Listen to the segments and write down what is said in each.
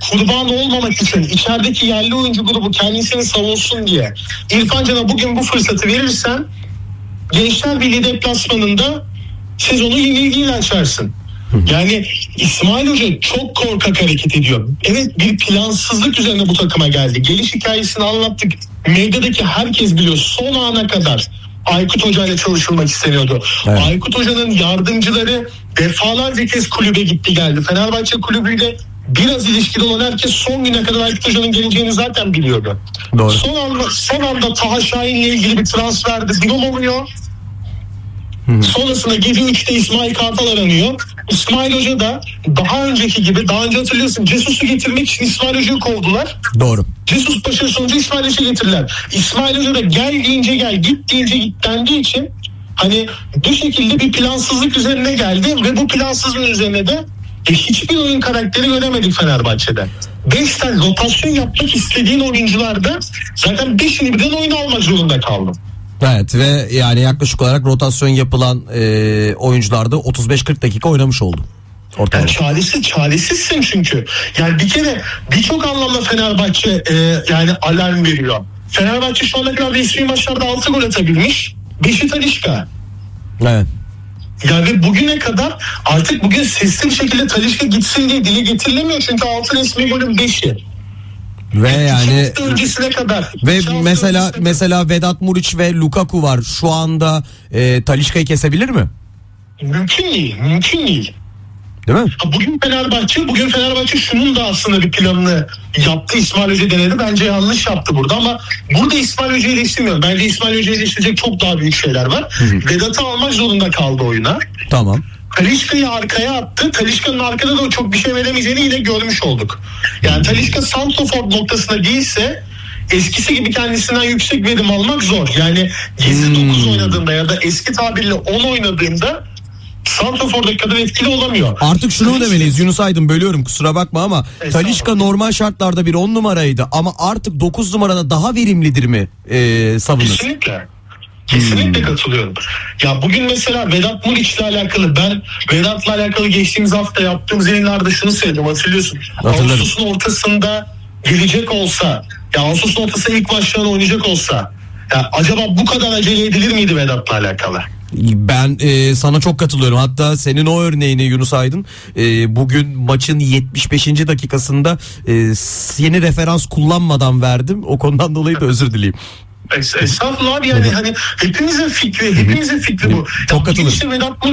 kurban olmamak için içerideki yerli oyuncu grubu kendisini savunsun diye İrfan Can'a bugün bu fırsatı verirsen Gençler Birliği deplasmanında sezonu yenilgiyle açarsın. Yani İsmail Hoca çok korkak hareket ediyor. Evet, bir plansızlık üzerine bu takıma geldi. Geliş hikayesini anlattık. Medyadaki herkes biliyor. Son ana kadar Aykut Hoca ile çalışılmak isteniyordu. Evet. Aykut Hoca'nın yardımcıları defalarca kez kulübe gitti geldi. Fenerbahçe kulübüyle biraz ilişkili olan herkes son güne kadar Aykut Hoca'nın geleceğini zaten biliyordu. Doğru. Son anda Taha Şahin'le ilgili bir transferde durum oluyor. Sonrasında gece 3'te İsmail Kartal aranıyor. İsmail Hoca da daha önceki gibi, daha önce hatırlıyorsun, Cesus'u getirmek için İsmail Hoca'yı kovdular. Doğru. Cesus başarı sonucu İsmail Hoca'yı getirdiler. İsmail Hoca da gel deyince gel, git deyince git dendiği için hani bu şekilde bir plansızlık üzerine geldi ve bu plansızlığın üzerine de hiçbir oyun karakteri göremedik Fenerbahçe'de. 5 tane rotasyon yapmak istediğin oyuncularda zaten 5'ini birden oyuna almak zorunda kaldım. Evet ve yani yaklaşık olarak rotasyon yapılan oyuncularda 35-40 dakika oynamış oldu. Yani çaresizsin çünkü. Yani bir kere birçok anlamda Fenerbahçe yani alarm veriyor. Fenerbahçe şu ana kadar resmi maçlarda 6 gol atabilmiş. 5'i Talisca. Evet. Yani bugüne kadar artık bugün sesli bir şekilde Talisca gitsin diye dile getirilemiyor. Çünkü 6 resmi golün 5'i. Ve yani öncesine kadar ve mesela Vedat Muriç ve Lukaku var. Şu anda Talisca'yı kesebilir mi? Mümkün değil. Değil mi? Bugün Fenerbahçe şunun da aslında bir planını yaptı. İsmail Hoca denedi. Bence yanlış yaptı burada ama burada İsmail Hoca'yı eleştirmiyorum. Bence İsmail Hoca'yı eleştirecek çok daha büyük şeyler var. Vedat'ı almak zorunda kaldı oyuna. Tamam. Talisca'yı arkaya attı. Talisca'nın arkada da çok bir şey veremeyeceğini yine görmüş olduk. Yani Talisca santrafor noktasında değilse eskisi gibi kendisinden yüksek verim almak zor. Yani gizli 9 oynadığında ya da eski tabirle 10 oynadığında santrafordaki kadar etkili olamıyor. Artık şunu mu demeliyiz Yunus Aydın, bölüyorum kusura bakma ama Talisca normal şartlarda bir 10 numaraydı ama artık 9 numarada daha verimlidir mi savunur? Kesinlikle katılıyorum. Ya bugün mesela Vedat Muriç'le alakalı, ben Vedat'la alakalı geçtiğimiz hafta yaptığımız yayınlarda şunu söyledim, hatırlıyorsun. Ağustos'un ortasında gelecek olsa, ya Ağustos'un ortasında ilk maçlarını oynayacak olsa, ya acaba bu kadar acele edilir miydi Vedat'la alakalı? Ben sana çok katılıyorum. Hatta senin o örneğini Yunus Aydın bugün maçın 75. dakikasında yeni referans kullanmadan verdim. O konudan dolayı da özür dileyim. Estağfurullah abi, yani hani hepimizin fikri bu. Çok katılıyorum. İşte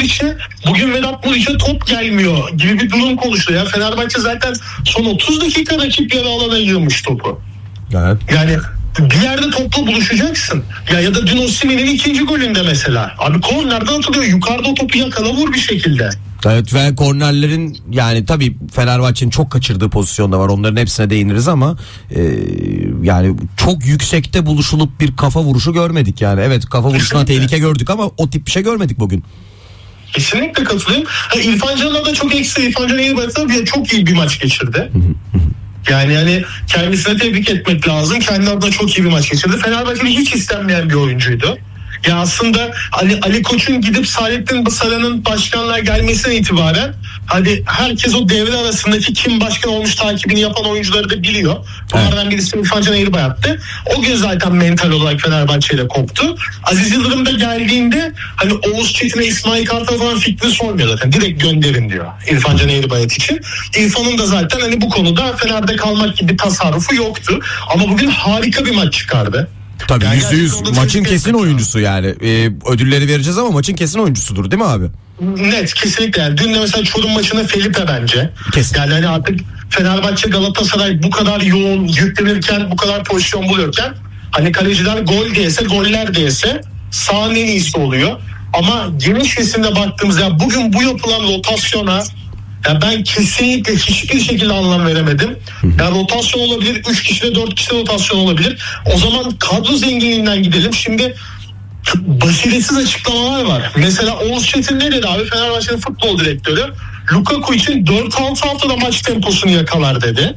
bugün Vedat Muriç'e top gelmiyor gibi bir durum konuştu ya. Fenerbahçe zaten son 30 dakika rakip yarı alana yığmış topu. Evet. Yani bir yerde topla buluşacaksın. Ya da dün Osimhen'in 2. golünde mesela. Abi kornerden atılıyor. Yukarıda o topu yakala vur bir şekilde. Evet ve kornerlerin yani tabii Fenerbahçe'nin çok kaçırdığı pozisyonda var. Onların hepsine değiniriz ama yani çok yüksekte buluşulup bir kafa vuruşu görmedik yani. Evet, kafa vuruşuna tehlike gördük ama o tip bir şey görmedik bugün. Kesinlikle katılıyorum. İrfan Can'la da çok ekstra. İrfan Can'a iyi baksa çok iyi bir maç geçirdi. Yani kendisine tebrik etmek lazım. Kendi adına çok iyi bir maç geçirdi. Fenerbahçe'de hiç istenmeyen bir oyuncuydu. Ya aslında Ali Koç'un gidip Saadettin Saran'ın başkanlığa gelmesinden itibaren hadi herkes o devre arasındaki kim başkan olmuş takibini yapan oyuncuları da biliyor. Onlardan birisi İrfan Can Eğribayat'tı. O gün zaten mental olarak Fenerbahçe ile koptu. Aziz Yıldırım da geldiğinde hani Oğuz Çetin'e, İsmail Kartal falan fikri sormuyor zaten. Direkt gönderin diyor İrfan Can Eğribayat için. İrfan'ın da zaten hani bu konuda Fener'de kalmak gibi tasarrufu yoktu. Ama bugün harika bir maç çıkardı. Tabii yani %100 maçın kesin oyuncusu yani. Ödülleri vereceğiz ama maçın kesin oyuncusudur değil mi abi? Net, kesinlikle. Yani dün de mesela Çorum maçında Felipe bence. Kesin. Yani hani artık Fenerbahçe Galatasaray bu kadar yoğun yüklenirken, bu kadar pozisyon buluyorken hani kaleciler gol diyese, goller diyese sahanın en iyisi oluyor. Ama geniş resimde baktığımızda bugün bu yapılan rotasyona ya ben kesinlikle hiçbir şekilde anlam veremedim. Yani rotasyon olabilir, 3 kişide 4 kişide rotasyon olabilir. O zaman kadro zenginliğinden gidelim. Şimdi basiretsiz açıklamalar var. Mesela Oğuz Çetin ne dedi abi? Fenerbahçe'nin futbol direktörü Lukaku için 4-6 haftada maç temposunu yakalar dedi.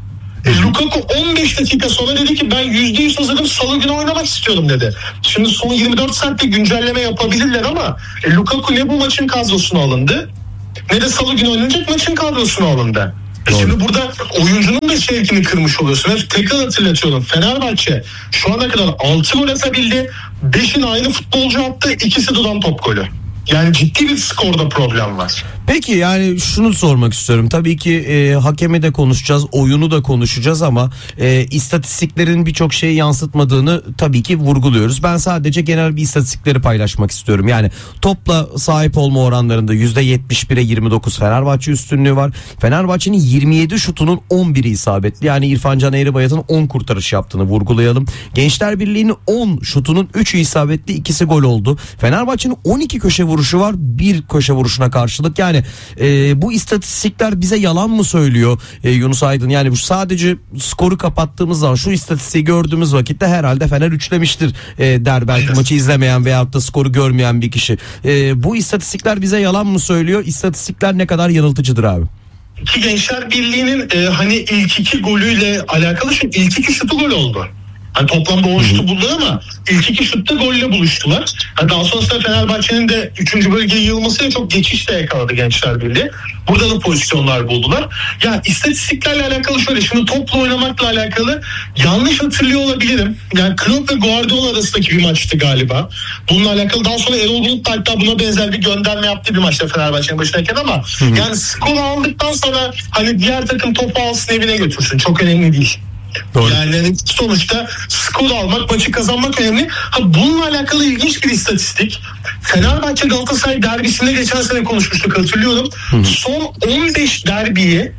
Lukaku 15 dakika sonra dedi ki ben %100 hazırım, salı günü oynamak istiyorum dedi. Şimdi son 24 saatte güncelleme yapabilirler ama Lukaku ne bu maçın kadrosuna alındı ne de salı günü oynanacak maçın kadrosuna alındı. Şimdi burada oyuncunun şevkini kırmış oluyorsun. Tekrar hatırlatıyorum. Fenerbahçe şu ana kadar 6 gol atabildi. 5'in aynı futbolcu attı. İkisi duran top golü. Yani ciddi bir skorda problem var. Peki yani şunu sormak istiyorum. Tabii ki hakemi de konuşacağız, oyunu da konuşacağız ama istatistiklerin birçok şeyi yansıtmadığını tabii ki vurguluyoruz. Ben sadece genel bir istatistikleri paylaşmak istiyorum. Yani topla sahip olma oranlarında %71'e 29 Fenerbahçe üstünlüğü var. Fenerbahçe'nin 27 şutunun 11'i isabetli. Yani İrfan Can Eğribayat'ın 10 kurtarış yaptığını vurgulayalım. Gençler Birliği'nin 10 şutunun 3'ü isabetli, 2'si gol oldu. Fenerbahçe'nin 12 köşe vuruşu var, 1 köşe vuruşuna karşılık. Yani bu istatistikler bize yalan mı söylüyor Yunus Aydın? Yani bu sadece skoru kapattığımız zaman şu istatistiği gördüğümüz vakitte herhalde Fener üçlemiştir der belki maçı izlemeyen veyahut da skoru görmeyen bir kişi. Bu istatistikler bize yalan mı söylüyor? İstatistikler ne kadar yanıltıcıdır abi? Ki Gençler Birliği'nin hani ilk 2 golüyle alakalı şu ilk 2 şutu gol oldu. Hani toplamda 10 şutu buldular ama ilk 2 şutta golle buluştular. Hani daha sonrasında Fenerbahçe'nin de 3. bölgeye yığılmasıyla çok geçişle yakaladı Gençler Birliği. Burada da pozisyonlar buldular. Ya istatistiklerle alakalı şöyle, şimdi topla oynamakla alakalı yanlış hatırlıyor olabilirim. Yani Klopp ve Guardiola arasındaki bir maçtı galiba. Bununla alakalı daha sonra Erol Bulut da hatta buna benzer bir gönderme yaptı bir maçta Fenerbahçe'nin başındayken ama yani skor aldıktan sonra hani diğer takım topu alsın evine götürsün. Çok önemli değil. Doğru. Yani sonuçta skor almak, maçı kazanmak önemli. Bununla alakalı ilginç bir istatistik. Fenerbahçe Galatasaray derbisinde geçen sene konuşmuştuk, hatırlıyorum. Son 15 derbiyi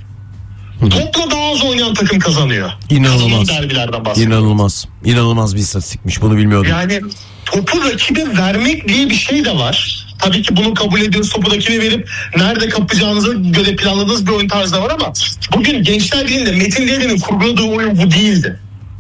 topla daha az oynayan takım kazanıyor. İnanılmaz. Derbilerden bahsediyorum. İnanılmaz bir istatistikmiş. Bunu bilmiyordum. Yani topu rakibe vermek diye bir şey de var. Tabii ki bunu kabul ediyoruz. Topu rakibe verip nerede kapacağınıza göre planladığınız bir oyun tarzı da var ama bugün Gençler Birliği'nde Metin Diyarı'nın kurguladığı oyun bu değildi.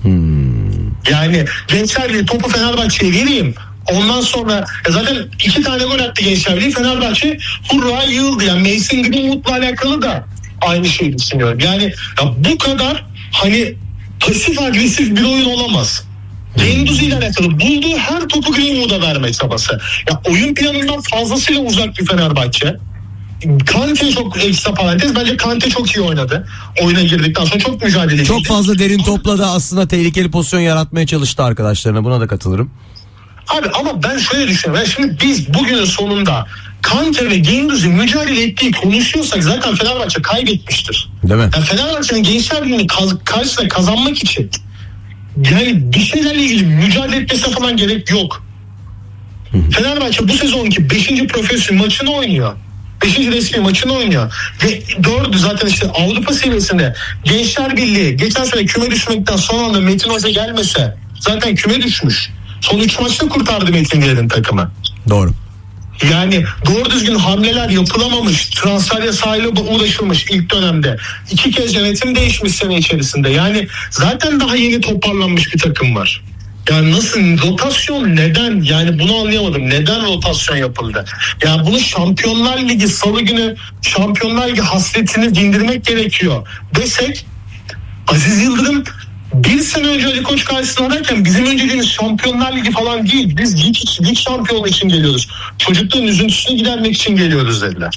Yani Gençler Birliği topu Fenerbahçe'ye vereyim. Ondan sonra zaten 2 tane gol attı Gençler Birliği. Fenerbahçe hurra yığıldı. Yani Mason Greenwood'la alakalı da aynı şeyi düşünüyorum. Yani ya bu kadar hani pasif agresif bir oyun olamaz. Genduzi ile alakalı bulduğu her topu Greenwood'a verme çabası. Ya oyun planından fazlasıyla uzak bir Fenerbahçe. Kante çok ekstra parantez. Bence Kante çok iyi oynadı. Oyuna girdikten sonra çok mücadeleci. Çok fazla derin topla da aslında tehlikeli pozisyon yaratmaya çalıştı arkadaşlarına. Buna da katılırım. Abi ama ben şöyle düşünüyorum. Yani şimdi biz bugünün sonunda Kante ve Genduzi mücadele ettiği konuşuyorsak zaten Fenerbahçe kaybetmiştir. Değil mi? Yani Fenerbahçe'nin Gençler Birliği'ni karşısında kazanmak için yani bir şeylerle ilgili mücadele etmesine falan gerek yok. Fenerbahçe bu sezonki 5. profesyonel maçını oynuyor. 5. resmi maçını oynuyor. Ve 4'ü zaten işte Avrupa seviyesinde Gençler Birliği geçen sene küme düşmekten son anda Metin Hoca gelmese zaten küme düşmüş. Son 3 maçta kurtardı Metin Diyarı'nın takımı. Doğru. Yani doğru düzgün hamleler yapılamamış, transfer yasağıyla uğraşılmış ilk dönemde. 2 kez yönetim değişmiş sene içerisinde. Yani zaten daha yeni toparlanmış bir takım var. Yani nasıl rotasyon, neden? Yani bunu anlayamadım. Neden rotasyon yapıldı? Yani bunu Şampiyonlar Ligi salı günü Şampiyonlar Ligi hasretini dindirmek gerekiyor desek, Aziz Yıldırım bir sene önce Ali Koç karşısına derken bizim önceliğimiz Şampiyonlar Ligi falan değil. Biz lig şampiyonu için geliyoruz. Çocukların üzüntüsünü gidermek için geliyoruz dediler.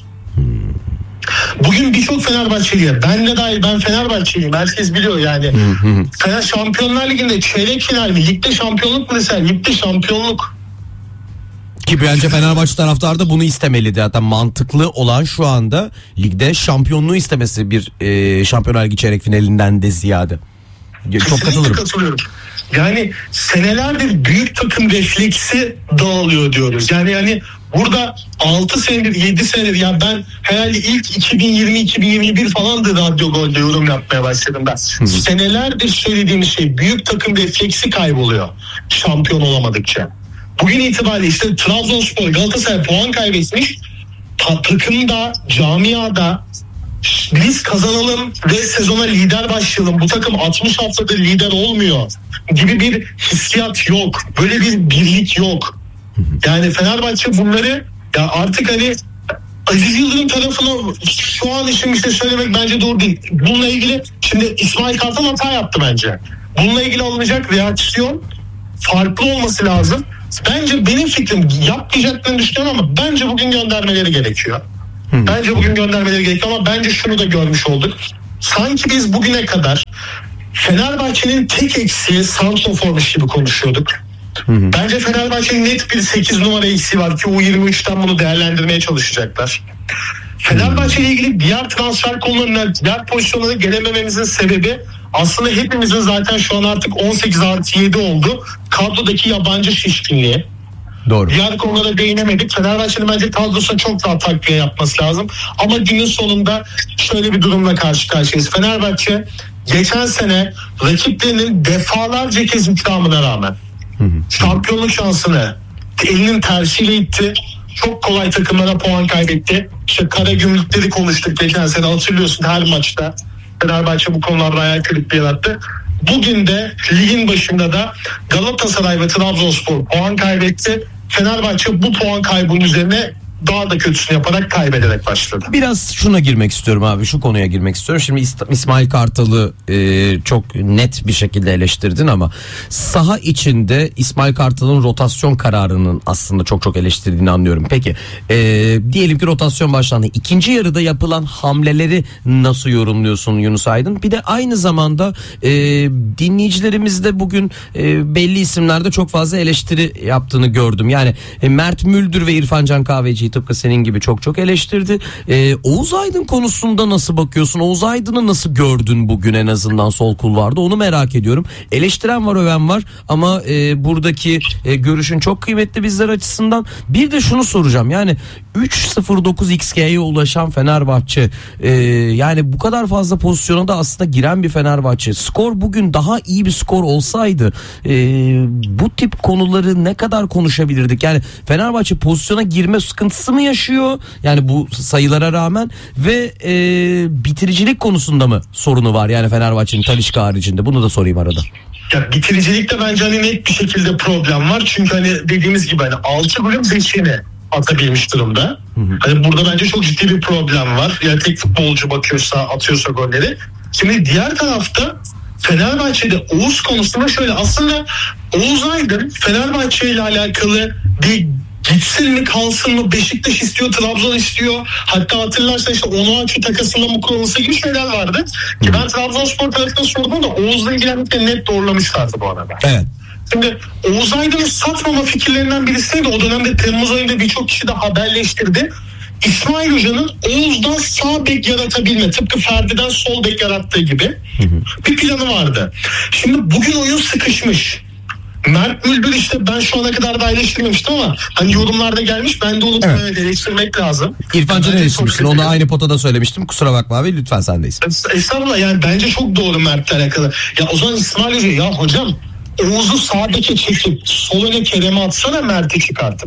Bugün birçok Fenerbahçeliye, ben de dahil, ben Fenerbahçeliyim, herkes biliyor yani. Fener Şampiyonlar Ligi'nde çeyrek final mi? Ligde şampiyonluk mu desem? Ligde şampiyonluk. Ki bence Fenerbahçe taraftarı da bunu istemeliydi. Hatta mantıklı olan şu anda ligde şampiyonluğu istemesi bir Şampiyonlar Ligi çeyrek finalinden de ziyade. Çok katılıyorum. Yani senelerdir büyük takım refleksi dağılıyor diyoruz. Yani burada 6 senedir 7 senedir ya ben herhalde ilk 2020-2021 falandı Radyo Gol'de yorum yapmaya başladım ben. Senelerdir söylediğimiz şey, büyük takım refleksi kayboluyor şampiyon olamadıkça. Bugün itibariyle işte Trabzonspor, Galatasaray puan kaybetmiş. Takımda, camiada biz kazanalım ve sezona lider başlayalım. Bu takım 60 haftadır lider olmuyor gibi bir hissiyat yok. Böyle bir birlik yok. Yani Fenerbahçe bunları ya artık hani Aziz Yıldırım tarafına şu an için bir şey söylemek bence doğru değil. Bununla ilgili şimdi İsmail Kartal hata yaptı bence. Bununla ilgili alınacak reaksiyon farklı olması lazım. Bence benim fikrim yapmayacaklarını düşünüyorum ama bence bugün göndermeleri gerekiyor. Bence bugün göndermeleri gerekiyor ama bence şunu da görmüş olduk. sanki biz bugüne kadar Fenerbahçe'nin tek eksiği santroformuş gibi konuşuyorduk. Bence Fenerbahçe'nin net bir 8 numara eksiği var ki U23'ten bunu değerlendirmeye çalışacaklar. Fenerbahçe ile ilgili diğer transfer konularına, diğer pozisyonlara gelemememizin sebebi aslında hepimizin zaten şu an artık 18+7 oldu. Kadrodaki yabancı şişkinliği. Doğru. Diğer konulara değinemedik. Fenerbahçe'nin bence kadrosuna çok daha takviye yapması lazım. Ama günün sonunda şöyle bir durumla karşı karşıyayız. Fenerbahçe geçen sene rakiplerinin defalarca kez ikramına rağmen şampiyonluk şansını elinin tersiyle itti. Çok kolay takımlara puan kaybetti. İşte Karagümrükleri konuştuk geçen sene, hatırlıyorsun, her maçta Fenerbahçe bu konularda hayal kırıklığı yarattı. Bugün de ligin başında da Galatasaray ve Trabzonspor puan kaybetti. Fenerbahçe bu puan kaybının üzerine daha da kötüsünü yaparak kaybederek başladı. Biraz şuna girmek istiyorum abi, şu konuya girmek istiyorum. Şimdi İsmail Kartal'ı çok net bir şekilde eleştirdin ama saha içinde İsmail Kartal'ın rotasyon kararının aslında çok eleştirdiğini anlıyorum. Peki diyelim ki rotasyon başlandı. İkinci yarıda yapılan hamleleri nasıl yorumluyorsun Yunus Aydın? Bir de aynı zamanda dinleyicilerimiz de bugün belli isimlerde çok fazla eleştiri yaptığını gördüm. Yani Mert Müldür ve İrfan Can Kahveci'yi tıpkı senin gibi çok eleştirdi. Oğuz Aydın konusunda nasıl bakıyorsun? Oğuz Aydın'ı nasıl gördün bugün, en azından sol kulvarda? Onu merak ediyorum. Eleştiren var, öven var ama buradaki görüşün çok kıymetli bizler açısından. Bir de şunu soracağım. Yani 3.09 XG'ye ulaşan Fenerbahçe, yani bu kadar fazla pozisyona da aslında giren bir Fenerbahçe. Skor bugün daha iyi bir skor olsaydı bu tip konuları ne kadar konuşabilirdik? Yani Fenerbahçe pozisyona girme sıkıntısı mı yaşıyor? Yani bu sayılara rağmen ve bitiricilik konusunda mı sorunu var? Yani Fenerbahçe'nin Talisca haricinde. Bunu da sorayım arada. Ya bitiricilikte bence hani net bir şekilde problem var. Çünkü hani dediğimiz gibi hani 6 golün 5'ini atabilmiş durumda. Hani burada bence çok ciddi bir problem var. Yani tek futbolcu bakıyorsa, atıyorsa golleri. Şimdi diğer tarafta Fenerbahçe'de Oğuz konusunda şöyle, aslında Oğuz Aydın Fenerbahçe ile alakalı bir gitsin mi kalsın mı, Beşiktaş istiyor, Trabzon istiyor. Hatta hatırlarsan işte Onuachu takasında mı kullanılsa gibi şeyler vardı. Ki ben Trabzonspor tarafına sordum da Oğuz'la ilgilenmekle net doğrulamışlardı bu arada. Evet. Şimdi Oğuz Aydın'ı satmama fikirlerinden birisiydi. O dönemde Temmuz ayında birçok kişi de haberleştirdi. İsmail Hoca'nın Oğuz'dan sağ bek yaratabilme, tıpkı Ferdi'den sol bek yarattığı gibi bir planı vardı. Şimdi bugün oyun sıkışmış. Mert Müldür işte ben şu ana kadar da eleştirmemiştim ama hani yorumlarda gelmiş, ben de onu eleştirmek lazım. İrfan Can'ı eleştirmiştin, onu aynı potada söylemiştim, kusura bakma abi, lütfen sendeyiz. Estağfurullah, yani bence çok doğru Mert'le alakalı. Ya o zaman İsmail Hoca, ya hocam Oğuz'u sağdaki çekip sol öne Kerem'e atsana, Mert'i çıkartıp.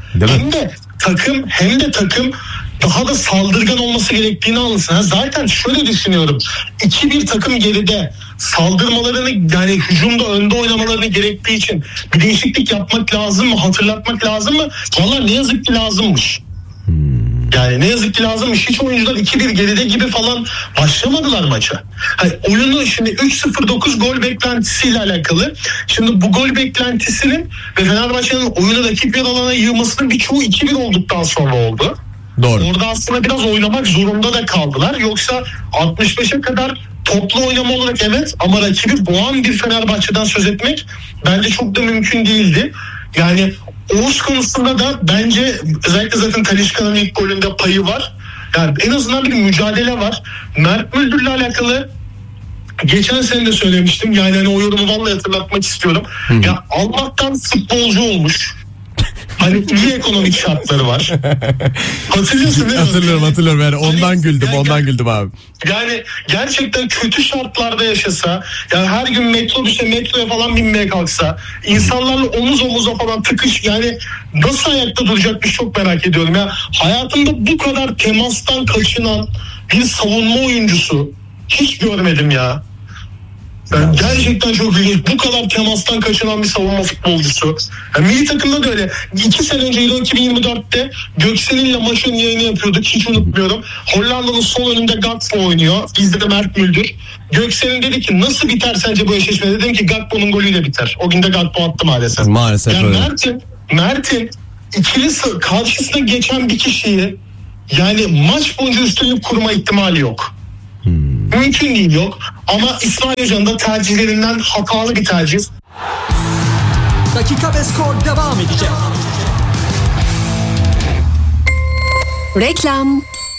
Hem de takım daha da saldırgan olması gerektiğini anlasın. Zaten şöyle düşünüyorum. 2-1 takım geride, saldırmalarını, yani hücumda önde oynamalarını gerektiği için bir değişiklik yapmak lazım mı? Hatırlatmak lazım mı? Vallahi ne yazık ki lazımmış. Yani ne yazık ki lazımmış. Hiç oyuncular 2-1 geride gibi falan başlamadılar maça. Hani oyunu şimdi 3-0-9 gol beklentisiyle alakalı. Şimdi bu gol beklentisinin ve Fenerbahçe'nin oyunu rakip yer alana yığmasının birçoğu 2-1 olduktan sonra oldu. Doğru. Orada aslında biraz oynamak zorunda da kaldılar. Yoksa 65'e kadar toplu oynama olarak evet, ama rakibi boğan bir Fenerbahçe'den söz etmek bence çok da mümkün değildi. Yani Oğuz konusunda da bence özellikle zaten Talisca'nın ilk golünde payı var. Yani en azından bir mücadele var. Mert Müldür'le alakalı geçen sene de söylemiştim. Yani hani o yorumu vallahi hatırlatmak istiyorum. Ya Allah'tan futbolcu olmuş. Hani iyi ekonomik şartları var. Hatırlıyorsun değil mi? Hatırlıyorum yani ondan güldüm abi. Yani gerçekten kötü şartlarda yaşasa, yani her gün metroya falan binmeye kalksa, insanlarla omuz omuza falan tıkış, yani nasıl ayakta duracakmış çok merak ediyorum ya. Hayatımda bu kadar temastan kaçınan bir savunma oyuncusu hiç görmedim ya. Yani gerçekten çok ilginç. Bu kadar temastan kaçınan bir savunma futbolcusu. Yani milli takımda da öyle. 2 sene önce 2024'te Göksel'inle maçın yayını yapıyorduk. Hiç unutmuyorum. Hollanda'nın sol önünde Gakpo oynuyor. Bizde de Mert Müldür. Göksel'in dedi ki nasıl biter sence bu eşleşme? Dedim ki Gakpo'nun golüyle biter. O gün de Gakpo attı maalesef. Yani öyle. Mert'in ikili karşısına geçen bir kişiyi yani maç boyunca üstünlük kurma ihtimali yok. Mümkün değil, yok. Ama İsmail Hoca'nın da tercihlerinden hatalı bir tercih. Dakika ve skor devam edecek. Reklam.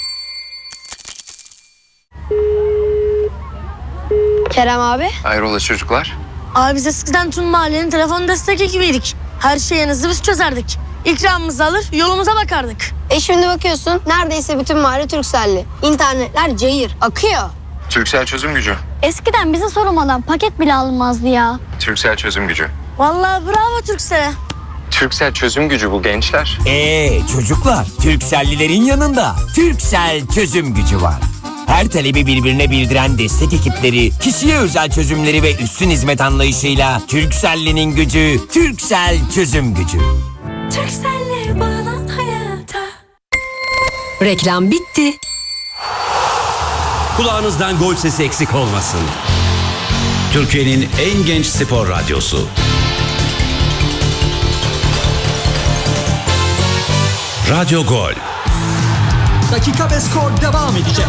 Kerem abi. Hayrola çocuklar? Abi biz eskiden tüm mahallenin telefon destek ekibiydik. Her şeyinizi biz çözerdik. İkramımızı alır yolumuza bakardık. Şimdi bakıyorsun neredeyse bütün mahalle Turkcell'li. İnternetler cayır akıyor. Türksel çözüm gücü. Eskiden bize sormadan paket bile alınmazdı ya. Türksel çözüm gücü. Vallahi bravo Türksel'e. Türksel çözüm gücü bu gençler. Çocuklar, Turkcell'lilerin yanında Turkcell çözüm gücü var. Her talebi birbirine bildiren destek ekipleri, kişiye özel çözümleri ve üstün hizmet anlayışıyla Turkcell'linin gücü, Turkcell çözüm gücü. Turkcell'le bağlan hayata. Reklam bitti. Kulağınızdan gol sesi eksik olmasın. Türkiye'nin en genç spor radyosu. Radyo Gol. Dakika ve skor devam edecek.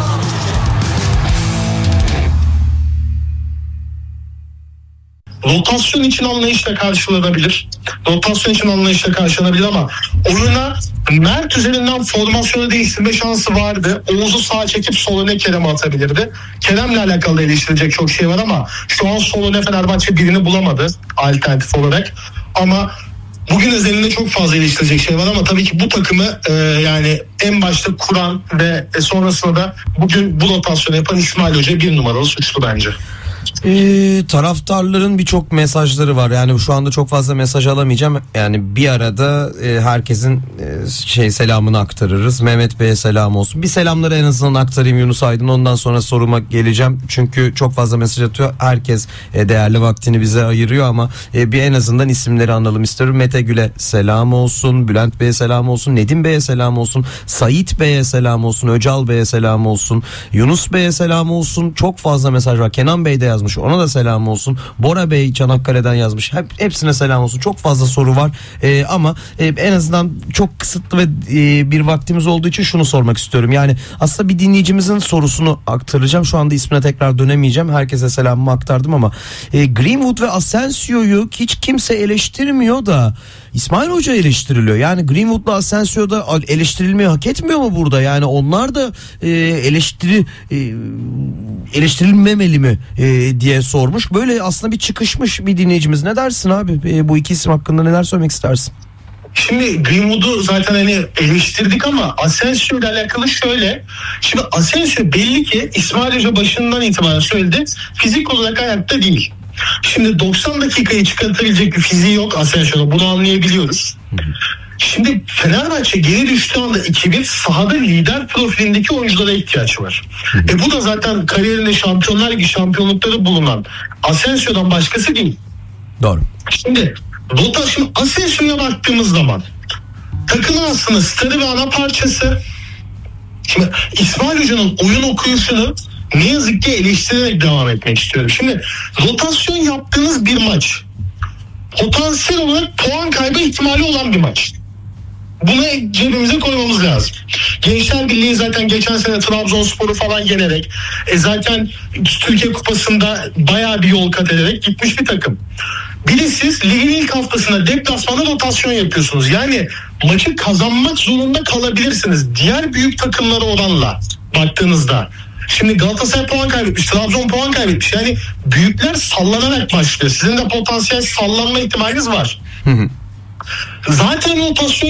Rotasyon için anlayışla karşılanabilir. Rotasyon için anlayışla karşılanabilir ama oyuna Mert üzerinden formasyonu değiştirme şansı vardı. Oğuz'u sağa çekip sol öne Kerem'e atabilirdi. Kerem'le alakalı eleştirilecek çok şey var ama şu an sol öne Fenerbahçe birini bulamadı alternatif olarak. Ama bugün özelinde çok fazla eleştirecek şey var ama tabii ki bu takımı yani en başta kuran ve sonrasında da bugün bu rotasyonu yapan İsmail Hoca bir numaralı suçlu bence. Taraftarların birçok mesajları var. Yani şu anda çok fazla mesaj alamayacağım. Yani bir arada herkesin selamını aktarırız. Mehmet Bey'e selam olsun. Bir selamları en azından aktarayım Yunus Aydın. Ondan sonra soruma geleceğim. Çünkü çok fazla mesaj atıyor. Herkes değerli vaktini bize ayırıyor ama bir en azından isimleri analım istiyorum. Mete Gül'e selam olsun. Bülent Bey'e selam olsun. Nedim Bey'e selam olsun. Sait Bey'e selam olsun. Öcal Bey'e selam olsun. Yunus Bey'e selam olsun. Çok fazla mesaj var. Kenan Bey de yazmış. Ona da selam olsun. Bora Bey Çanakkale'den yazmış. Hepsine selam olsun. Çok fazla soru var. Ama en azından çok kısıtlı ve bir vaktimiz olduğu için şunu sormak istiyorum. Yani aslında bir dinleyicimizin sorusunu aktaracağım. Şu anda ismine tekrar dönemeyeceğim. Herkese selamımı aktardım ama Greenwood ve Asensio'yu hiç kimse eleştirmiyor da İsmail Hoca eleştiriliyor. Yani Greenwood'la Asensio da eleştirilmeyi hak etmiyor mu burada? Yani onlar da eleştirilmemeli mi diye sormuş. Böyle aslında bir çıkışmış bir dinleyicimiz. Ne dersin abi? Bu iki isim hakkında neler söylemek istersin? Şimdi Greenwood'u zaten hani eleştirdik ama Asensio ile alakalı şöyle. Şimdi Asensio belli ki İsmail Hoca başından itibaren söyledi. Fizik olarak ayakta değil. Şimdi 90 dakikayı çıkartabilecek bir fiziği yok Asensio'da. Bunu anlayabiliyoruz. Şimdi Fenerbahçe geri düştüğü anda 2-1 sahada lider profilindeki oyunculara ihtiyaç var. Bu da zaten kariyerinde Şampiyonlar Ligi şampiyonlukları bulunan Asensio'dan başkası değil. Doğru. Şimdi Asensio'ya baktığımız zaman takımın aslında starı ve ana parçası. Şimdi İsmail Hoca'nın oyun okuyuşunu ne yazık ki eleştirerek devam etmek istiyorum. Şimdi rotasyon yaptığınız bir maç potansiyel olarak puan kaybı ihtimali olan bir maç. Bunu cebimize koymamız lazım. Gençler Birliği zaten geçen sene Trabzonspor'u falan yenerek zaten Türkiye Kupası'nda bayağı bir yol kat ederek gitmiş bir takım. Bir de siz ligin ilk haftasında deplasmanda rotasyon yapıyorsunuz. Yani maçı kazanmak zorunda kalabilirsiniz. Diğer büyük takımlara oranla baktığınızda. Şimdi Galatasaray puan kaybetmiş, Trabzon puan kaybetmiş. Yani büyükler sallanarak başlıyor. Sizin de potansiyel sallanma ihtimaliniz var. Zaten rotasyon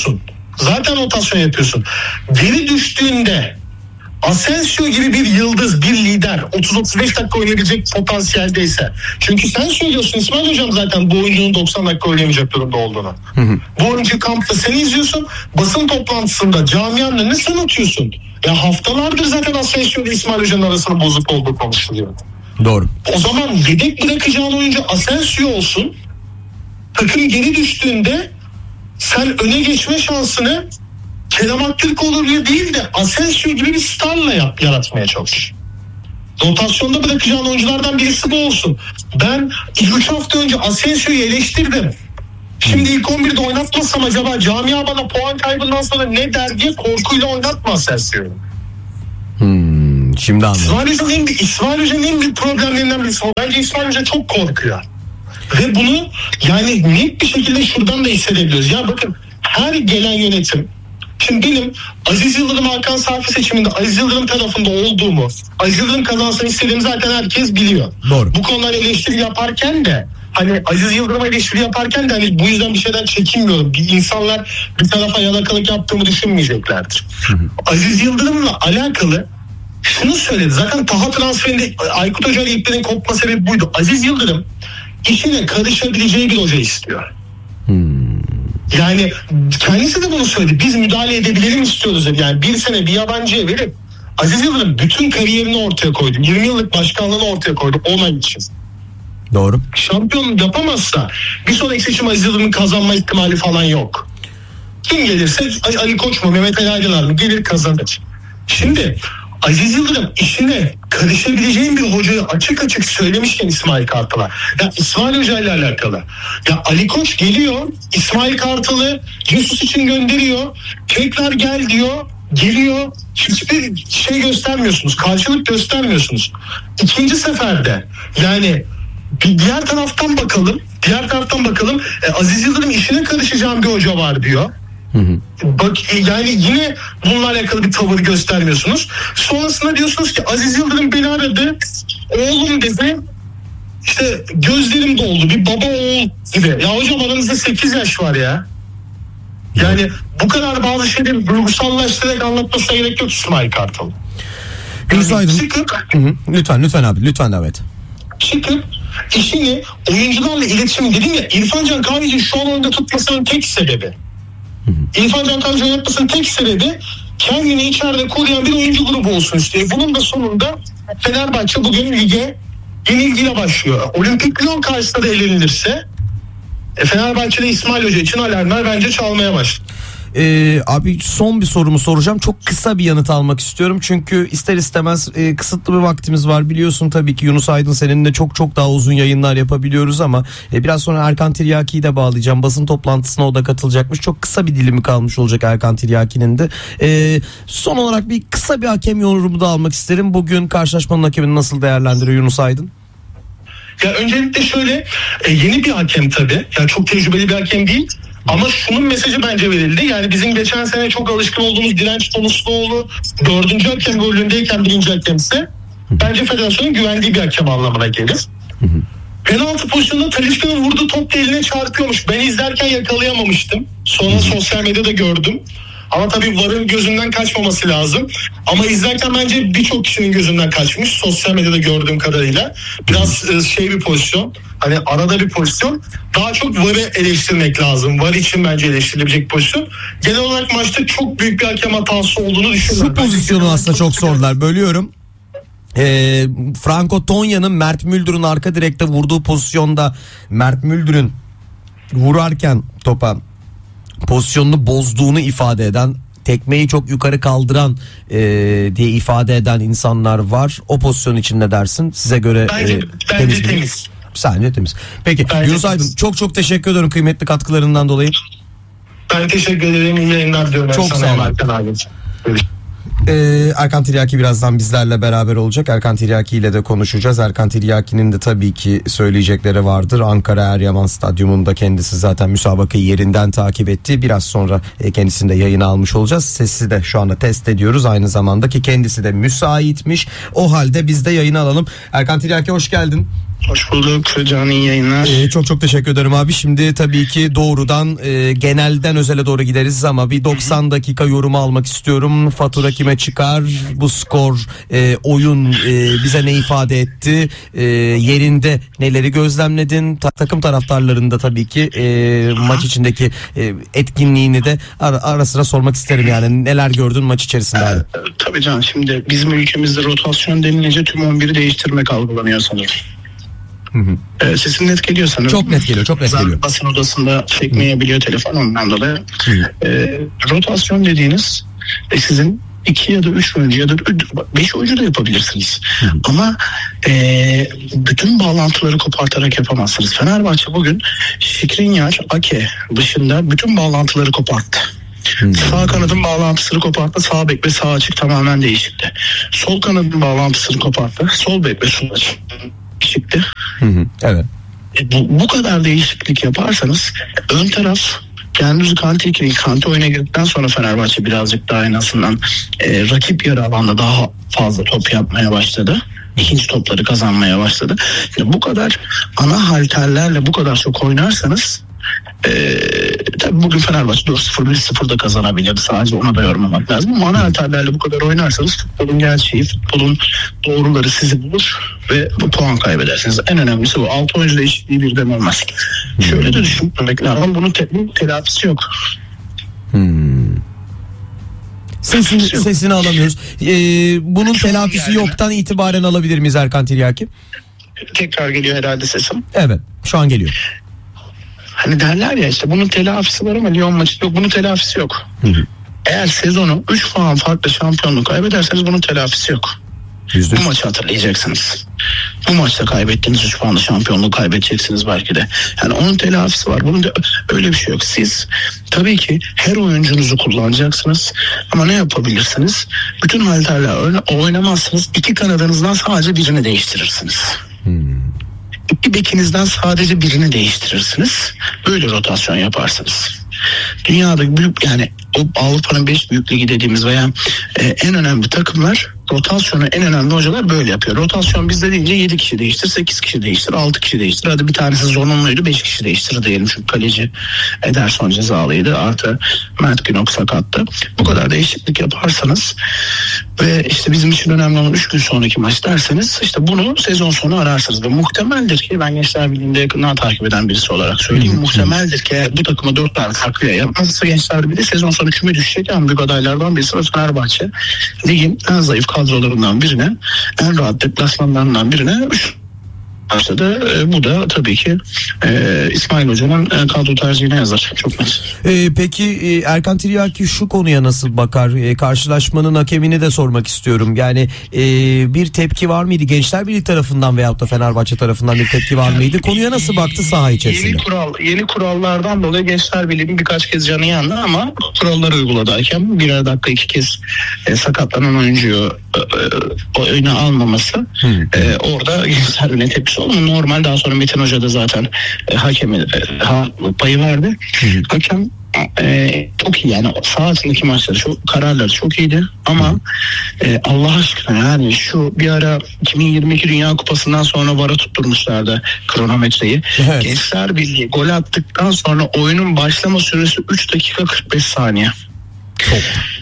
yapıyorsun. Geri düştüğünde Asensio gibi bir yıldız, bir lider 30-35 dakika oynayabilecek potansiyeldeyse. Çünkü sen söylüyorsun İsmail Hocam zaten bu oyuncunun 90 dakika oynayamayacak durumda olduğunu. Bu oyuncu kampta sen izliyorsun. Basın toplantısında camianın önüne sen atıyorsun. Ya haftalardır zaten Asensio ile İsmail Hoca'nın arasının bozuk olduğu konuşuluyor. Doğru. O zaman yedek bırakacağın oyuncu Asensio olsun. Takım geri düştüğünde sen öne geçme şansını Kerem Aktürkoğlu değil de Asensio gibi bir starla yaratmaya çalış. Rotasyonda bırakacağın oyunculardan birisi bu olsun. Ben 2-3 hafta önce Asensio'yu eleştirdim. Şimdi ilk 11'de oynatmasam acaba camia bana puan kaybından sonra ne der diye korkuyla oynatma Asensio'yu. Şimdi anladım. İsmail Hoca'nın en büyük problemlerinden birisi o. Bence İsmail Hoca çok korkuyor. Ve bunu yani net bir şekilde şuradan da hissedebiliyoruz. Ya bakın, her gelen yönetim, şimdi benim Aziz Yıldırım Hakan Safi seçiminde Aziz Yıldırım tarafında olduğumu, Aziz Yıldırım kazansın istediğimi zaten herkes biliyor. Doğru. Bu konular eleştiri yaparken de hani Aziz Yıldırım'a eleştiri yaparken de hani bu yüzden bir şeyden çekinmiyorum. İnsanlar bir tarafa yalakalık yaptığımı düşünmeyeceklerdir. Aziz Yıldırım'la alakalı şunu söyledi. Zaten Taha transferinde Aykut Hoca ile iplerin kopma sebebi buydu. Aziz Yıldırım işine karışabileceği bir hoca istiyor. Yani kendisi de bunu söyledi. Biz müdahale edebilelim istiyoruz dedi. Yani bir sene bir yabancıya verip Aziz Yıldırım bütün kariyerini ortaya koydu. 20 yıllık başkanlığını ortaya koydu 10 ay için. Doğru. Şampiyon yapamazsa bir sonraki seçim Aziz Yıldırım'ın kazanma ihtimali falan yok. Kim gelirse Ali Koç mu Mehmet Ali Aydınlar mı gelir kazanır. Şimdi Aziz Yıldırım işine karışabileceğin bir hocayı açık açık söylemişken İsmail Kartal'a. Ya İsmail Hoca ile alakalı. Ya Ali Koç geliyor, İsmail Kartal'ı Jesus için gönderiyor. Tekrar gel diyor, geliyor. Hiçbir şey göstermiyorsunuz, karşılık göstermiyorsunuz. İkinci seferde yani diğer taraftan bakalım. Aziz Yıldırım işine karışacağım bir hoca var diyor. Bak yani yine bununla alakalı bir tavır göstermiyorsunuz. Sonrasında diyorsunuz ki Aziz Yıldırım beni aradı. Oğlum dedi. İşte gözlerim doldu. Bir baba oğul gibi. Ya hocam aranızda 8 yaş var ya. Yani bu kadar bazı şeyleri duygusallaştırarak anlatmasına gerek yok İsmail Kartal. Lütfen abi lütfen Davet. Çıkıp işini oyuncularla iletişim dedim ya, İrfan Can Kahveci şu an oyunda tutmasının tek sebebi. İrfan Can Kahveci oynatmasının tek sebebi kendini içeride koruyan bir oyuncu grubu olsun istiyor. Bunun da sonunda Fenerbahçe bugün lige yenilgiyle başlıyor. Olimpik Lyon karşısında da elenilirse Fenerbahçe'de İsmail Hoca için alarmlar bence çalmaya başladı. Abi son bir sorumu soracağım. Çok kısa bir yanıt almak istiyorum. Çünkü ister istemez kısıtlı bir vaktimiz var. Biliyorsun tabii ki Yunus Aydın seninle çok daha uzun yayınlar yapabiliyoruz ama biraz sonra Erkan Tiryaki'yi de bağlayacağım. Basın toplantısına o da katılacakmış. Çok kısa bir dilimi kalmış olacak Erkan Tiryaki'nin de. Son olarak kısa bir hakem yorumu da almak isterim. Bugün karşılaşmanın hakemini nasıl değerlendiriyor Yunus Aydın? Ya öncelikle şöyle yeni bir hakem tabii. Yani çok tecrübeli bir hakem değil. Ama şunun mesajı bence verildi. Yani bizim geçen sene çok alışkın olduğumuz Direnç Tonusluoğlu 4. hakem rolündeyken 1. hakemse bence federasyonun güvendiği bir hakem anlamına gelir. Penaltı pozisyonunda Talisca'nın vurduğu top da eline çarpıyormuş. Ben izlerken yakalayamamıştım. Sonra sosyal medyada gördüm. Ama tabii VAR'ın gözünden kaçmaması lazım. Ama izlerken bence birçok kişinin gözünden kaçmış. Sosyal medyada gördüğüm kadarıyla. Biraz bir pozisyon. Hani arada bir pozisyon. Daha çok VAR'ı eleştirmek lazım. VAR için bence eleştirilebilecek bir pozisyon. Genel olarak maçta çok büyük bir hakem hatası olduğunu düşünüyorum. Şu pozisyonu aslında çok sordular. Bölüyorum. Franco Tonya'nın Mert Müldür'ün arka direkte vurduğu pozisyonda Mert Müldür'ün vurarken topa pozisyonunu bozduğunu ifade eden, tekmeyi çok yukarı kaldıran diye ifade eden insanlar var. O pozisyon için ne dersin? Size göre bence temiz. Sence temiz. Peki bence Yunus Aydın çok teşekkür ederim kıymetli katkılarından dolayı. Ben teşekkür ederim. İyi yayınlar diyorum. Çok sağ olun. Erkan Tiryaki birazdan bizlerle beraber olacak. Erkan Tiryaki ile de konuşacağız. Erkan Tiryaki'nin de tabii ki söyleyecekleri vardır. Ankara Eryaman Stadyumunda kendisi zaten müsabakayı yerinden takip etti. Biraz sonra kendisini de yayına almış olacağız. Sesi de şu anda test ediyoruz. Aynı zamanda ki kendisi de müsaitmiş. O halde biz de yayına alalım. Erkan Tiryaki hoş geldin. Hoş bulduk. Can iyi yayınlar. Çok teşekkür ederim abi. Şimdi tabii ki doğrudan genelden özele doğru gideriz ama bir 90 dakika yorumu almak istiyorum. Fatura kime çıkar? Bu skor, oyun bize ne ifade etti? Yerinde neleri gözlemledin? Takım taraftarlarında tabii ki maç içindeki etkinliğini de ara sıra sormak isterim yani. Neler gördün maç içerisinde abi? Tabii Can, şimdi bizim ülkemizde rotasyon denilince tüm 11'i değiştirmek algılanıyor sanırım. Sesin net geliyor sanırım. Çok net geliyor. Basın odasında çekmeyebiliyor telefon, ondan dolayı. Rotasyon dediğiniz sizin 2 ya da 3 oyuncu ya da 5 oyuncu da yapabilirsiniz. Ama bütün bağlantıları kopartarak yapamazsınız. Fenerbahçe bugün Skriniar, Ake dışında bütün bağlantıları koparttı. Sağ kanadın bağlantısını koparttı. Sağ bek ve sağ açık tamamen değişikti. Sol kanadın bağlantısını koparttı. Sol bek ve sol açık değişikti. Evet. Bu kadar değişiklik yaparsanız ön taraf Gündüz Kante oyuna girdikten sonra Fenerbahçe birazcık daha en azından rakip yarı alanda daha fazla top yapmaya başladı. İkinci topları kazanmaya başladı. Bu kadar ana halterlerle bu kadar çok oynarsanız tabii bugün Fenerbahçe 4-0 1-0 da kazanabilirdi. Sadece ona da yormamak lazım. Ama ana halterlerle bu kadar oynarsanız futbolun gerçeği, futbolun doğruları sizi bulur ve bu puan kaybedersiniz. En önemlisi bu. 6 oyuncu değişikliği birden olmaz. Şöyle de düşünmek lazım. Bunun telafisi yok. Sesini alamıyoruz. Bunun telafisi yoktan itibaren alabilir miyiz Erkan Tiryaki? Tekrar geliyor herhalde sesim. Evet, şu an geliyor. Hani derler ya işte bunun telafisi var ama Lyon maçı yok. Bunun telafisi yok. Eğer sezonu 3 puan farklı şampiyonluğu kaybederseniz bunun telafisi yok. Bu maçı hatırlayacaksınız. Bu maçta kaybettiğiniz 3 puanla şampiyonluğu kaybedeceksiniz belki de. Yani onun telafisi var. Bunun da öyle bir şey yok. Siz tabii ki her oyuncunuzu kullanacaksınız. Ama ne yapabilirsiniz? Bütün halterler oynamazsınız. 2 kanadınızdan sadece birini değiştirirsiniz. 2 bekinizden sadece birini değiştirirsiniz. Böyle rotasyon yaparsınız. Dünyada büyük yani Avrupa'nın 5 büyük ligi dediğimiz veya en önemli takımlar rotasyonu en önemli hocalar böyle yapıyor. Rotasyon bizde deyince 7 kişi değiştir, 8 kişi değiştir, 6 kişi değiştir. Hadi bir tanesi zorunluydu 5 kişi değiştir diyelim. Çünkü kaleci Ederson cezalıydı. Artı Mert Günok sakattı. Bu kadar değişiklik yaparsanız ve işte bizim için önemli olan 3 gün sonraki maç derseniz işte bunu sezon sonu ararsınız. Ve muhtemeldir ki ben Gençler Birliği'nde yakından takip eden birisi olarak söyleyeyim. Muhtemeldir ki bu takıma 4 tane farklıya yapmazsa Gençler Birliği sezon sonu küme düşecek en büyük adaylardan birisi ve Fenerbahçe ligin en zayıf kadrolarından birine, en rahat deplasmanlarından birine başladı. Bu da tabii ki İsmail Hoca'nın kadro tercihine yazar. Çok net. Peki Erkan Tiryaki şu konuya nasıl bakar? Karşılaşmanın hakemini de sormak istiyorum. Yani bir tepki var mıydı? Gençler Birliği tarafından veyahut da Fenerbahçe tarafından bir tepki var mıydı? Konuya nasıl baktı saha içerisinde? Yeni kurallardan dolayı Gençler Birliği'nin birkaç kez canı yandı ama kuralları uyguladı hakem. Birer dakika 2 kez sakatlanan oyuncuyu oyuna almaması orada Gençler Birliği'nin tepkisi oldu. Normal daha sonra Metin Hoca da zaten hakemi payı verdi. Hakem çok iyi yani saha altındaki maçları kararları çok iyiydi ama Allah aşkına yani şu bir ara 2022 Dünya Kupası'ndan sonra VAR'a tutturmuşlardı kronometreyi. Evet. Gençler Birliği gol attıktan sonra oyunun başlama süresi 3 dakika 45 saniye. Çok.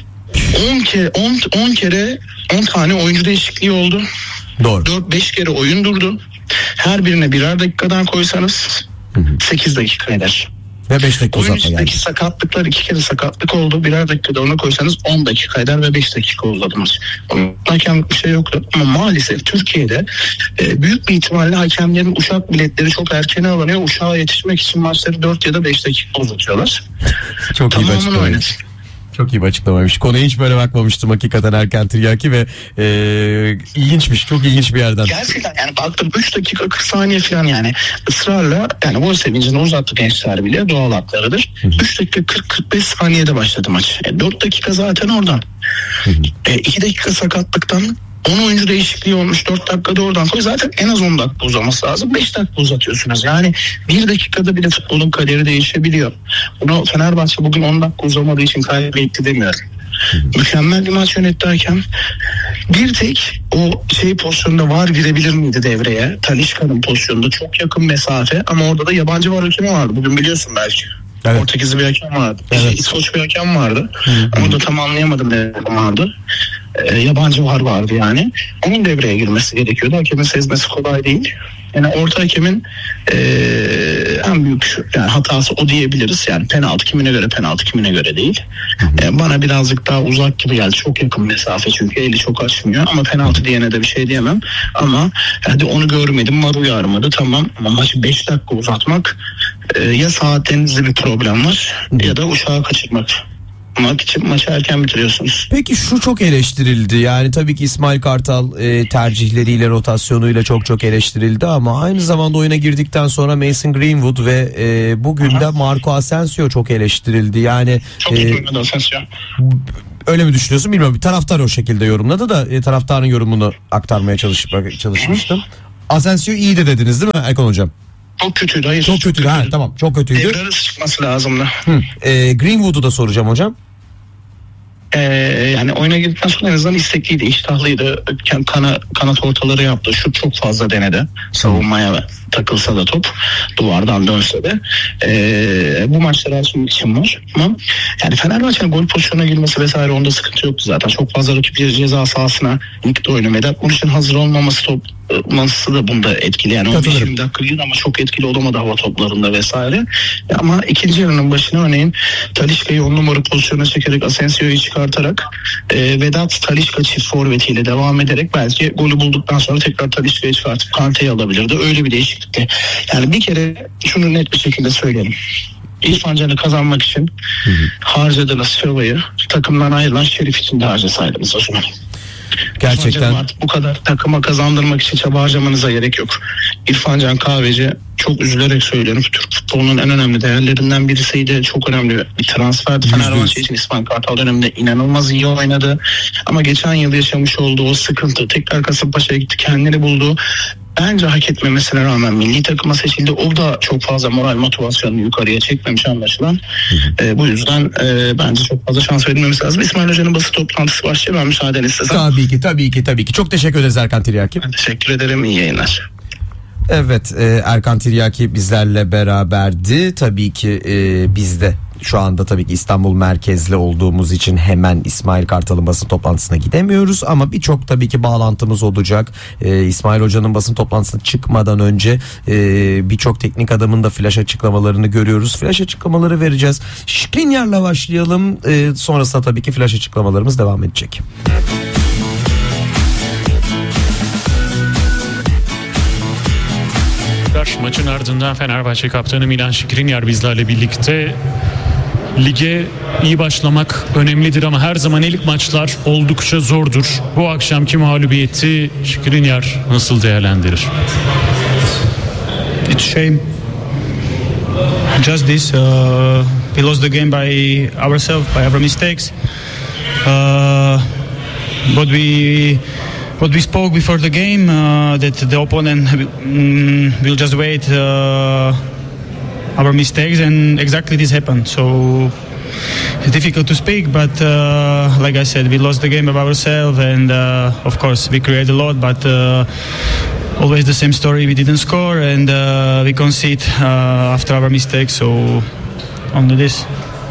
10 tane oyuncu değişikliği oldu. Doğru. 4-5 kere oyun durdu. Her birine birer dakikadan koysanız 8 dakika eder. Ve 5 dakika uzatma yani. Oyun sakatlıklar 2 kere sakatlık oldu. Birer dakikada ona koysanız 10 dakika eder ve 5 dakika uzadınız. Hakemlik bir şey yoktu. Ama maalesef Türkiye'de büyük bir ihtimalle hakemlerin uçak biletleri çok erken alınıyor. Uçağa yetişmek için maçları 4 ya da 5 dakika uzatıyorlar. Çok iyi açıklama. Çok iyi bir açıklamaymış. Konuya hiç böyle bakmamıştım hakikaten Erkan Tiryaki ve ilginçmiş. Çok ilginç bir yerden. Gerçekten yani baktım 3 dakika 40 saniye falan yani ısrarla yani gol sevincini uzattı Gençler bile doğal haklarıdır. 3 dakika 40-45 saniyede başladı maç. 4 dakika zaten oradan. 2 dakika sakatlıktan 10 oyuncu değişikliği olmuş 4 dakikada oradan koy. Zaten en az 10 dakika uzaması lazım. 5 dakika uzatıyorsunuz. Yani 1 dakikada bile futbolun kaderi değişebiliyor. Bunu Fenerbahçe bugün 10 dakika uzamadığı için kaybetti demiyorum. Mükemmel bir maç yönetti hakem. Bir tek o pozisyonda VAR girebilir miydi devreye? Talisca'nın pozisyonunda çok yakın mesafe ama orada da yabancı VAR hakemi vardı. Bugün biliyorsun belki. Evet. Portekizli bir hakem vardı. Evet. İskoç bir hakem vardı. Onu da tam anlayamadım ne vardı. Yabancı vardı yani. Onun devreye girmesi gerekiyordu. Hakemin sezmesi kolay değil. Yani orta hakemin en büyük yani hatası o diyebiliriz. Yani penaltı kimine göre penaltı kimine göre değil. Bana birazcık daha uzak gibi geldi. Çok yakın mesafe çünkü eli çok açmıyor. Ama penaltı diyene de bir şey diyemem. Ama hadi onu görmedim. VAR uyarmadı. Tamam ama maçı 5 dakika uzatmak ya saatlerinizde bir problem var ya da uçağı kaçırmak. kazanmak için maçı erken bitiriyorsunuz. Peki şu çok eleştirildi. Yani tabii ki İsmail Kartal tercihleriyle, rotasyonuyla çok eleştirildi ama aynı zamanda oyuna girdikten sonra Mason Greenwood ve bugün de Marco Asensio çok eleştirildi. Yani çok iyi oynadı Asensio. Öyle mi düşünüyorsun bilmiyorum. Bir taraftar o şekilde yorumladı da taraftarın yorumunu aktarmaya çalışmıştım. Asensio iyi de dediniz değil mi Erkan hocam? Çok kötüydü. Hayır. Çok kötüydü. Ha, tamam, çok kötüydü. Devre arası çıkması lazımdı. Greenwood'u da soracağım hocam. Yani oyuna girdikten sonra en azından istekliydi, iştahlıydı. Kanat ortaları yaptı. Şut çok fazla denedi. Savunmaya takılsa da top, duvardan dönse de. Bu maçlar aslında için var. Ama yani Fenerbahçe'nin gol pozisyonuna girmesi vesaire onda sıkıntı yoktu zaten. Çok fazla rakip ceza sahasına ligde oynamadı. Onun için hazır olmaması da bunda etkili. Yani 15-20 dakika girdi ama çok etkili olamadı hava toplarında vesaire. Ama ikinci yarının başına örneğin Talisca'yı 10 numara pozisyona çekerek Asensio'yu çıkartarak Vedat Talisca çift forvetiyle devam ederek belki golü bulduktan sonra tekrar Talisca'yı çıkartıp Kante'yi alabilirdi. Öyle bir değişiklikti. Yani bir kere şunu net bir şekilde söyleyelim. İrfan Can'ı kazanmak için harcadığınız çabayı takımdan ayrılan Şerif için de harcasaydınız o zaman. Gerçekten bu kadar takıma kazandırmak için çaba harcamanıza gerek yok. İrfan Can Kahveci, çok üzülerek söylüyorum, Türk futbolunun en önemli değerlerinden birisiydi. Çok önemli bir transferdi Fenerbahçe için. İsmail Kartal döneminde inanılmaz iyi oynadı. Ama geçen yıl yaşamış olduğu o sıkıntı, tekrar Kasımpaşa'ya gitti, kendini buldu. Bence hak etmemesine rağmen milli takıma seçildi. O da çok fazla moral motivasyonunu yukarıya çekmemiş anlaşılan. Bu yüzden bence çok fazla şans verilmemesi lazım. İsmail Hoca'nın basın toplantısı başlıyor. Ben müsaadeni istesem. Tabii ki. Çok teşekkür ederiz Erkan Tiryaki. Ben teşekkür ederim. İyi yayınlar. Evet, Erkan Tiryaki bizlerle beraberdi. Tabii ki biz de şu anda tabii ki İstanbul merkezli olduğumuz için hemen İsmail Kartal'ın basın toplantısına gidemiyoruz ama birçok tabii ki bağlantımız olacak. İsmail Hoca'nın basın toplantısına çıkmadan önce birçok teknik adamın da flash açıklamalarını görüyoruz. Flash açıklamaları vereceğiz. Skriniar'la başlayalım. Sonrasında tabii ki flash açıklamalarımız devam edecek. Maçın ardından Fenerbahçe kaptanı Milan Skriniar bizlerle birlikte. Lige iyi başlamak önemlidir ama her zaman ilk maçlar oldukça zordur. Bu akşamki mağlubiyeti Skriniar nasıl değerlendirir? It's a shame. Just this, we lost the game by ourselves, by our mistakes. What we spoke before the game, that the opponent will just wait our mistakes, and exactly this happened. So it's difficult to speak, but like I said, we lost the game of ourselves, and of course we created a lot, but always the same story. We didn't score, and we concede after our mistakes. So only this.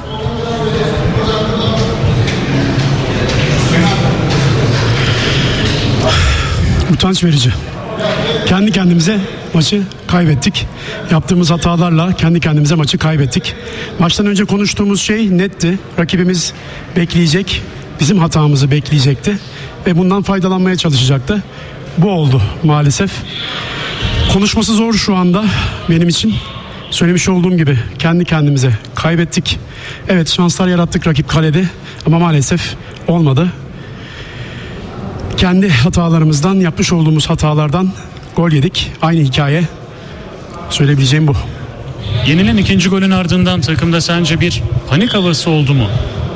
Utanç verici. Kendi kendimize maçı kaybettik. Yaptığımız hatalarla kendi kendimize maçı kaybettik. Maçtan önce konuştuğumuz şey netti. Rakibimiz bekleyecek, bizim hatamızı bekleyecekti ve bundan faydalanmaya çalışacaktı. Bu oldu maalesef. Konuşması zor şu anda benim için. Söylemiş olduğum gibi kendi kendimize kaybettik. Evet, şanslar yarattık rakip kalede ama maalesef olmadı. Kendi hatalarımızdan, yapmış olduğumuz hatalardan gol yedik. Aynı hikaye. Söyleyebileceğim bu. Yenilen ikinci golün ardından takımda sence bir panik havası oldu mu?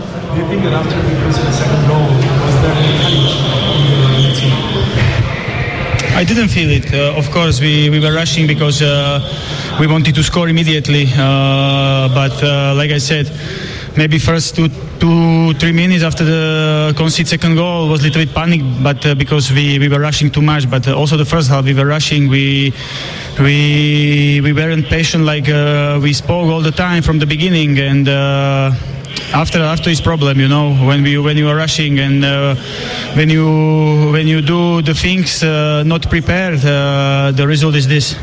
I didn't feel it. Of course, we were rushing because we wanted to score immediately. But like I said, maybe first 2-3 minutes after the concede second goal was a little bit panic, but because we were rushing too much. But also the first half we were rushing. We weren't patient like we spoke all the time from the beginning, and after his problem, you know, when you are rushing and when you do the things not prepared, the result is this.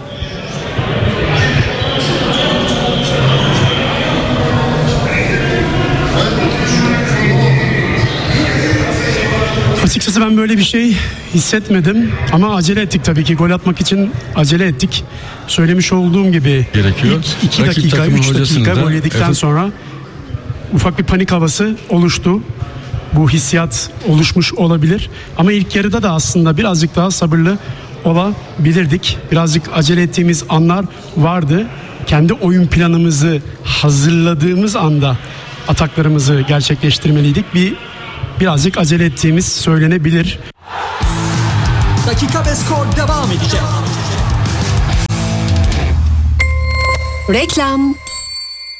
Açıkçası ben böyle bir şey hissetmedim ama acele ettik tabii ki. Gol atmak için acele ettik. Söylemiş olduğum gibi gerekiyor. 2 dakika, 3 dakika gol yedikten sonra ufak bir panik havası oluştu. Bu hissiyat oluşmuş olabilir. Ama ilk yarıda da aslında birazcık daha sabırlı olabilirdik. Birazcık acele ettiğimiz anlar vardı. Kendi oyun planımızı hazırladığımız anda ataklarımızı gerçekleştirmeliydik. Birazcık acele ettiğimiz söylenebilir. Dakika ve skor devam edecek. Reklam.